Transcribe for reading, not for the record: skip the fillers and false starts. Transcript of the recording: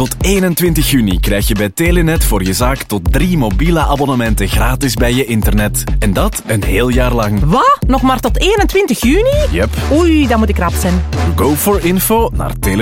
Tot 21 juni krijg je bij Telenet voor je zaak tot 3 mobiele abonnementen gratis bij je internet. En dat een heel jaar lang. Wat? Nog maar tot 21 juni? Yep. Oei, dan moet ik rap zijn. Go for info naar Telenet.